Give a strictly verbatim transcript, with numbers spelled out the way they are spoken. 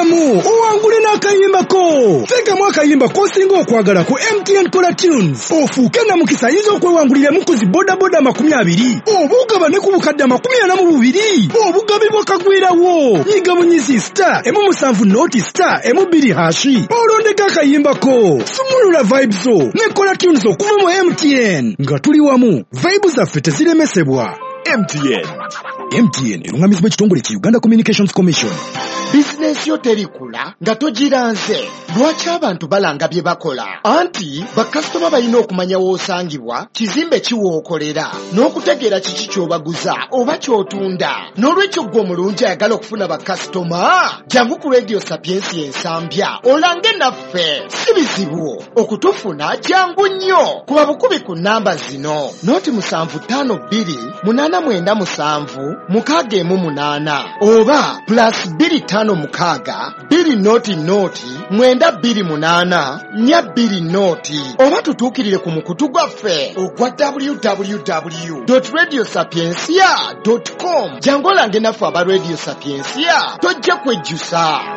Teekamu owangule n'akayimbako. Teekamu akayimba kosinga okwagala ku M T N Color Tunes. Ofuuke na mukisa yinza okwewanguliramu ku zi boda boda makumi abiri. Obugaba ne ku bukadde makumi ana mu bubiri. Obugabi bwakagwirawo. Nyiga bunyizi star emu musanvu noti star emu bbiri hashi. Olondeka akayimbako. Sumulula vibes zo ne Color Tunes okuva mu M T N. Nga tuli wamu, vibes zaffe teziremesebwa. M T N. M T N erungamizibwa ekitongole ki Uganda Communications Commission. Bizinesi yo terikula nga togiranze. Lwaki abantu balanga bye bakola? Anti bakasitoma balina okumanya w'osangibwa, kizimbe kiwookolera, n'okutegeera kiki ky'obaguza oba ky'otunda. N'olwekyo ggwe omulungi ayagala okufuna bakasitoma, jangu ku Radio Sapiensi ensambya olange naffe. Si bizibu okutufuna, jangu nnyo. Kuba bukubi ku nnamba zino: noti musanvu ttaano bbiri munaana mwenda musanvu mukaaga emu munaana, oba plus bbiri ttaano mukaaga bbiri noti noti mwenda bbiri munaana nnya bbiri noti, oba tutuukirire ku mukutu gwaffe ogwa w w w dot radio sapiensia dot com. Jangu olange naffe aba Radio Sapiensia, tojja kwejjusa.